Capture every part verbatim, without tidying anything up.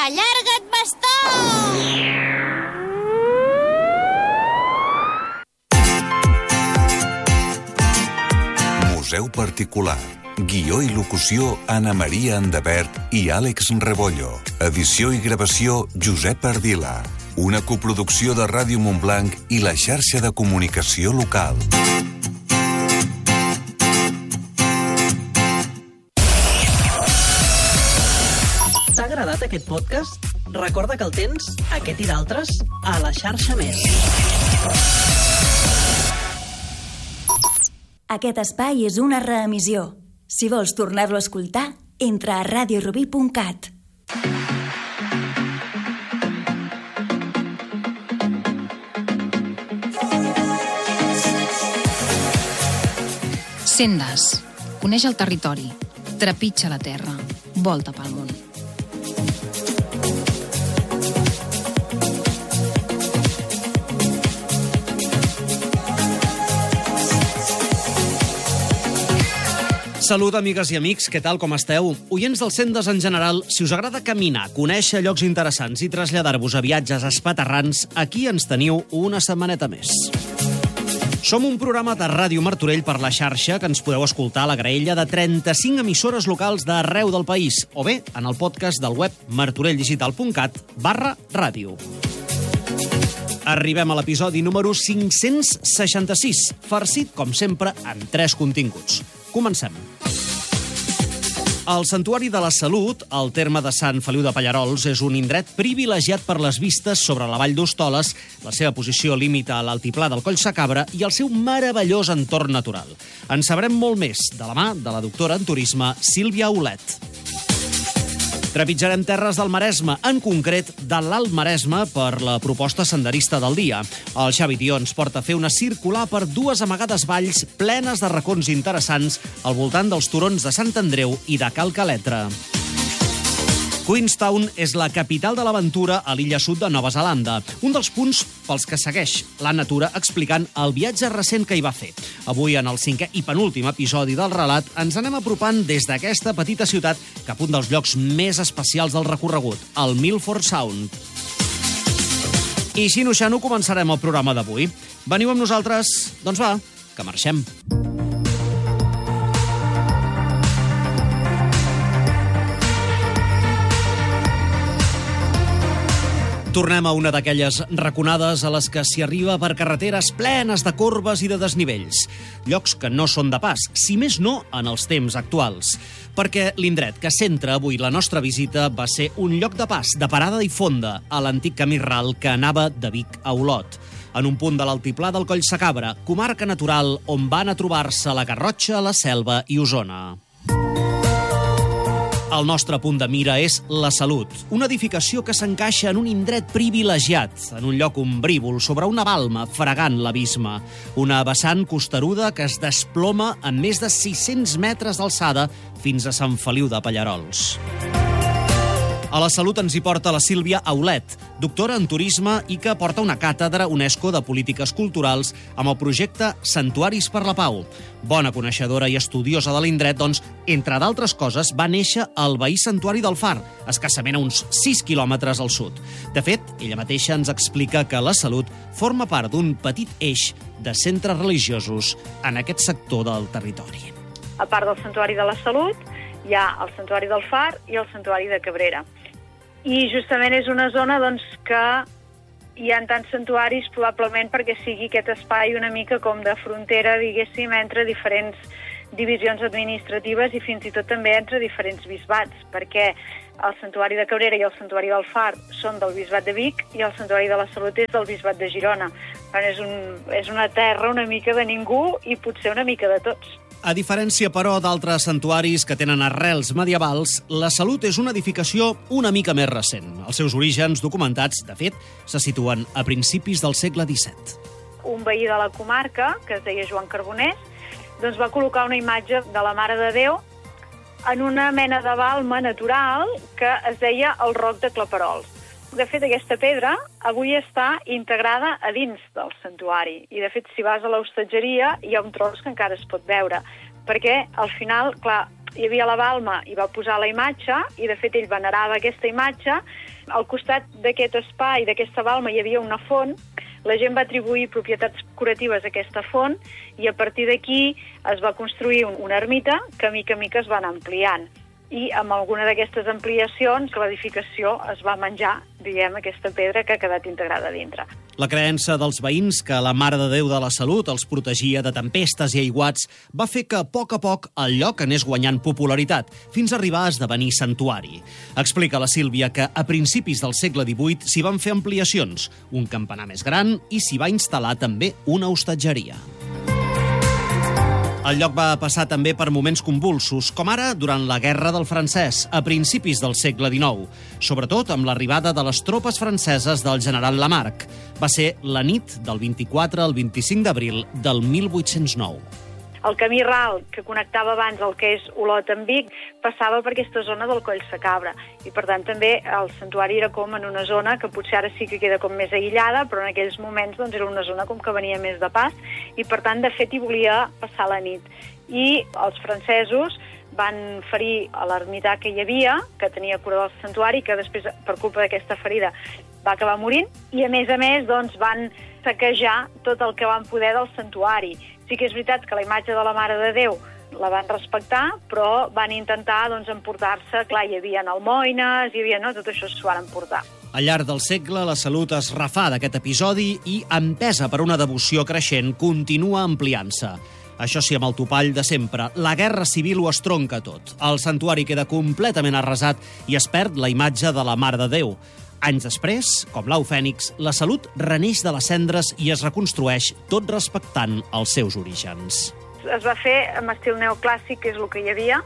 Allarga't, bastó! Museu particular. Guió i locució Anna Maria Andabert i Àlex Rebollo. Edició i gravació Josep Ardila. Una coproducció de Ràdio Montblanc i la xarxa de comunicació local. T'ha agradat aquest podcast? Recorda que el tens, aquest i d'altres, a la xarxa Més. Aquest espai és una reemissió. Si vols tornar-lo a escoltar, entra a radio rubí punt cat. Sendes. Coneix el territori. Trepitja la terra. Volta pel món. Salut, amigues i amics, què tal, com esteu? Oients del Sendes en general, si us agrada caminar, conèixer llocs interessants i traslladar-vos a viatges espaterrants, aquí ens teniu una setmaneta més. Som un programa de Ràdio Martorell per la xarxa que ens podeu escoltar a la graella de trenta-cinc emissores locals d'arreu del país o bé en el podcast del web martorelldigital punt cat barra ràdio. Arribem a l'episodi número cinc-cents seixanta-sis, farcit, com sempre, en tres continguts. Comencem. El Santuari de la Salut, al terme de Sant Feliu de Pallerols, és un indret privilegiat per les vistes sobre la vall d'Hostoles, la seva posició limita a l'altiplà del Coll Sacabra i el seu meravellós entorn natural. En sabrem molt més de la mà de la doctora en turisme Sílvia Aulet. Trepitjarem terres del Maresme, en concret de l'Alt Maresme, per la proposta senderista del dia. El Xavi Tió ens porta a fer una circular per dues amagades valls plenes de racons interessants al voltant dels turons de Sant Andreu i de Cal Caletre. Queenstown és la capital de l'aventura a l'illa sud de Nova Zelanda, un dels punts pels que segueix la natura explicant el viatge recent que hi va fer. Avui, en el cinquè i penúltim episodi del relat, ens anem apropant des d'aquesta petita ciutat cap a un dels llocs més especials del recorregut, el Milford Sound. I si no, Xano, començarem el programa d'avui. Veniu amb nosaltres? Doncs va, que marxem. Tornem a una d'aquelles raconades a les que s'hi arriba per carreteres plenes de corbes i de desnivells. Llocs que no són de pas, si més no en els temps actuals. Perquè l'indret que centra avui la nostra visita va ser un lloc de pas, de parada i fonda, a l'antic camí ral que anava de Vic a Olot. En un punt de l'altiplà del Coll Sacabra, comarca natural on van a trobar-se la Garrotxa, la Selva i Osona. El nostre punt de mira és la Salut, una edificació que s'encaixa en un indret privilegiat, en un lloc ombrívol sobre una balma fregant l'abisme, una vessant costeruda que es desploma en més de sis-cents metres d'alçada fins a Sant Feliu de Pallerols. A la Salut ens hi porta la Sílvia Aulet, doctora en turisme i que porta una càtedra UNESCO de polítiques culturals amb el projecte Santuaris per la Pau. Bona coneixedora i estudiosa de l'indret, doncs, entre d'altres coses, va néixer al veí Santuari del Far, escassament a uns sis quilòmetres al sud. De fet, ella mateixa ens explica que la Salut forma part d'un petit eix de centres religiosos en aquest sector del territori. A part del Santuari de la Salut, hi ha el Santuari del Far i el Santuari de Cabrera. I justament és una zona doncs, que hi ha tants santuaris probablement perquè sigui aquest espai una mica com de frontera, diguéssim, entre diferents divisions administratives i fins i tot també entre diferents bisbats, perquè el Santuari de Cabrera i el Santuari del Far són del bisbat de Vic i el Santuari de la Salut és del bisbat de Girona. Per tant, és, un, és una terra una mica de ningú i potser una mica de tots. A diferència, però, d'altres santuaris que tenen arrels medievals, la Salut és una edificació una mica més recent. Els seus orígens documentats, de fet, se situen a principis del segle disset. Un veí de la comarca, que es deia Joan Carbonès, doncs va col·locar una imatge de la Mare de Déu en una mena de balma natural que es deia el Roc de Claperols. De fet, aquesta pedra avui està integrada a dins del santuari i, de fet, si vas a l'hostatgeria hi ha un tros que encara es pot veure, perquè, al final, clar, hi havia la balma i va posar la imatge, i de fet ell venerava aquesta imatge. Al costat d'aquest espai, d'aquesta balma, hi havia una font. La gent va atribuir propietats curatives a aquesta font i a partir d'aquí es va construir una ermita que a mica a mica es va anar ampliant. I amb alguna d'aquestes ampliacions l'edificació es va menjar, diguem, aquesta pedra que ha quedat integrada dintre. La creença dels veïns que la Mare de Déu de la Salut els protegia de tempestes i aiguats va fer que, a poc a poc, el lloc anés guanyant popularitat, fins a arribar a esdevenir santuari. Explica la Sílvia que a principis del segle divuit s'hi van fer ampliacions, un campanar més gran i s'hi va instal·lar també una hostatgeria. El lloc va passar també per moments convulsos, com ara durant la Guerra del Francès, a principis del segle dinou, sobretot amb l'arribada de les tropes franceses del general Lamarck. Va ser la nit del vint-i-quatre al vint-i-cinc d'abril del mil vuit-cents nou. El camí ral que connectava abans el que és Olot amb Vic passava per aquesta zona del Coll Sacabra i per tant també el santuari era com en una zona que potser ara sí que queda com més aïllada, però en aquells moments doncs, era una zona com que venia més de pas i per tant de fet hi volia passar la nit. I els francesos van ferir a l'ermità que hi havia, que tenia cura del santuari, que després per culpa d'aquesta ferida va acabar morint i a més a més doncs, van saquejar tot el que van poder del santuari. Sí que és veritat que la imatge de la Mare de Déu la van respectar, però van intentar doncs, emportar-se, clar, hi havia almoines, hi havia, no, tot això s'ho van emportar. Al llarg del segle, la Salut es refà d'aquest episodi i, empesa per una devoció creixent, continua ampliant-se. Això sí, amb el topall de sempre, la guerra civil ho estronca tot. El santuari queda completament arrasat i es perd la imatge de la Mare de Déu. Anys després, com l'au fènix, la Salut reneix de les cendres i es reconstrueix tot respectant els seus orígens. Es va fer amb estil neoclàssic, que és el que hi havia,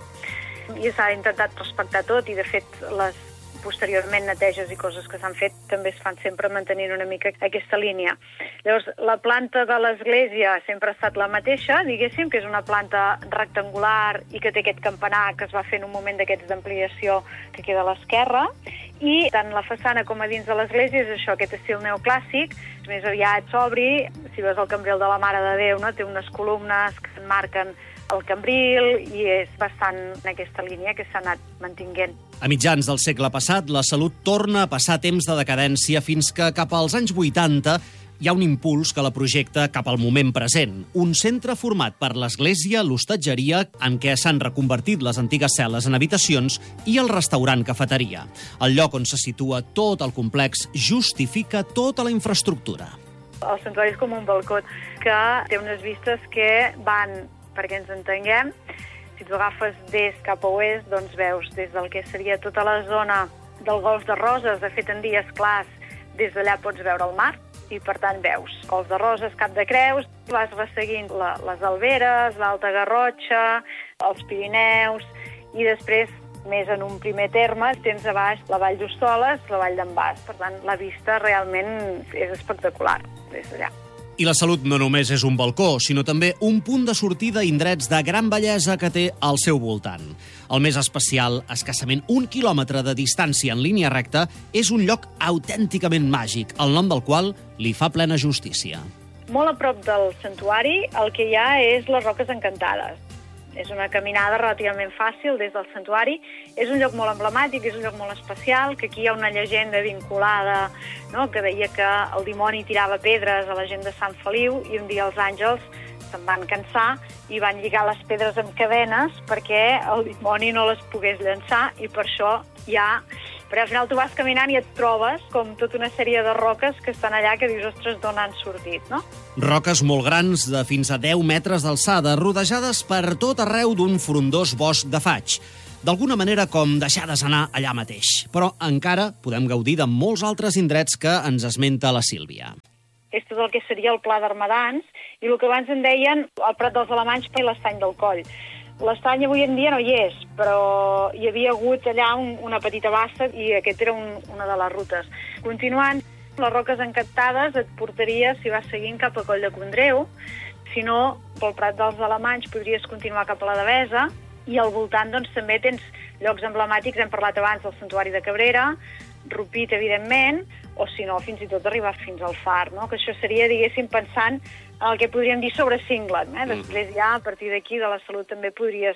i s'ha intentat respectar tot, i de fet les posteriorment neteges i coses que s'han fet també es fan sempre mantenint una mica aquesta línia. Llavors, la planta de l'església sempre ha estat la mateixa, diguéssim, que és una planta rectangular i que té aquest campanar que es va fer en un moment d'aquests d'ampliació que queda a l'esquerra, i tant la façana com a dins de l'església és això, aquest estil neoclàssic, més aviat sobri. Si veus el cambril de la Mare de Déu, no? Té unes columnes que enmarquen el cambril i és bastant en aquesta línia que s'ha anat mantinguent. A mitjans del segle passat, la Salut torna a passar temps de decadència fins que cap als anys vuitanta hi ha un impuls que la projecta cap al moment present. Un centre format per l'església, l'hostatgeria, en què s'han reconvertit les antigues cel·les en habitacions, i el restaurant-cafeteria. El lloc on se situa tot el complex justifica tota la infraestructura. El santuari és com un balcó que té unes vistes que van, perquè ens entenguem, si tu agafes d'est cap a oest, doncs veus des del que seria tota la zona del Golf de Roses. De fet, en dies clars, des d'allà pots veure el mar, i per tant veus Golf de Roses, Cap de Creus, vas resseguint la, les Alberes, l'Alta Garrotxa, els Pirineus, i després, més en un primer terme, tens a baix la Vall d'Hostoles, la Vall d'en Bas. Per tant, la vista realment és espectacular des d'allà. I la Salut no només és un balcó, sinó també un punt de sortida a indrets de gran bellesa que té al seu voltant. El més especial, escassament un quilòmetre de distància en línia recta, és un lloc autènticament màgic, el nom del qual li fa plena justícia. Molt a prop del santuari el que hi ha és les Roques Encantades. És una caminada relativament fàcil des del santuari. És un lloc molt emblemàtic, és un lloc molt especial, que aquí hi ha una llegenda vinculada, no?, que deia que el dimoni tirava pedres a la gent de Sant Feliu i un dia els àngels se'n van cansar i van lligar les pedres amb cadenes perquè el dimoni no les pogués llançar, i per això hi ha... Perquè al final tu vas caminant i et trobes com tota una sèrie de roques que estan allà que dius, ostres, d'on han sortit, no? Roques molt grans, de fins a deu metres d'alçada, rodejades per tot arreu d'un frondós bosc de faig. D'alguna manera com deixades anar allà mateix. Però encara podem gaudir de molts altres indrets que ens esmenta la Sílvia. És tot el que seria el Pla d'Armadans i el que abans en deien el Prat dels Alemanys i l'Estany del Coll. L'estany avui en dia no hi és, però hi havia hagut allà un, una petita bassa i aquest era un, una de les rutes. Continuant, les Roques Encantades et portaria, si vas seguint, cap a Coll de Condreu. Si no, pel Prat dels Alemanys podries continuar cap a la Devesa, i al voltant doncs, també tens llocs emblemàtics, hem parlat abans del Santuari de Cabrera, Rupit, evidentment, o si no, fins i tot arribar fins al Far, no? Que això seria, diguéssim, pensant en el que podríem dir sobre Singlet. Eh? Després ja, a partir d'aquí, de la Salut també podries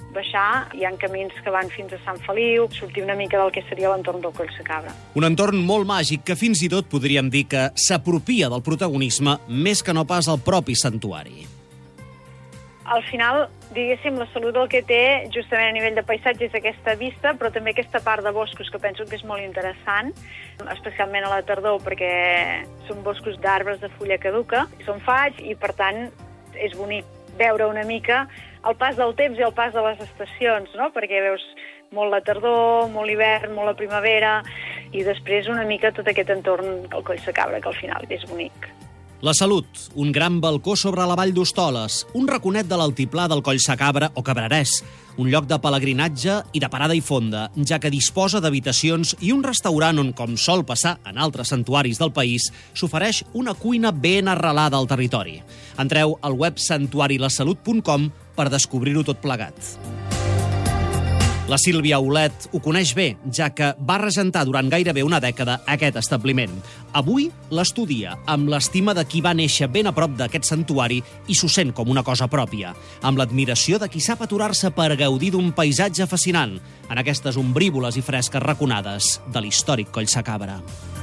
baixar, hi ha camins que van fins a Sant Feliu, sortir una mica del que seria l'entorn del Collsacabra. Un entorn molt màgic que fins i tot podríem dir que s'apropia del protagonisme més que no pas el propi santuari. Al final, diguéssim, la Salut el que té, justament a nivell de paisatge, és aquesta vista, però també aquesta part de boscos que penso que és molt interessant, especialment a la tardor, perquè són boscos d'arbres de fulla caduca, són faigs i, per tant, és bonic veure una mica el pas del temps i el pas de les estacions, no? Perquè veus molt la tardor, molt l'hivern, molt la primavera, i després una mica tot aquest entorn al Collsacabra, que al final és bonic. La Salut, un gran balcó sobre la vall d'Hostoles, un raconet de l'altiplà del Collsacabra o Cabrerès, un lloc de pelegrinatge i de parada i fonda, ja que disposa d'habitacions i un restaurant on, com sol passar en altres santuaris del país, s'ofereix una cuina ben arrelada al territori. Entreu al web santuari la salut punt com per descobrir-ho tot plegat. La Sílvia Olet ho coneix bé, ja que va regentar durant gairebé una dècada aquest establiment. Avui l'estudia amb l'estima de qui va néixer ben a prop d'aquest santuari i s'ho sent com una cosa pròpia, amb l'admiració de qui sap aturar-se per gaudir d'un paisatge fascinant en aquestes ombrívoles i fresques raconades de l'històric Collsacabra.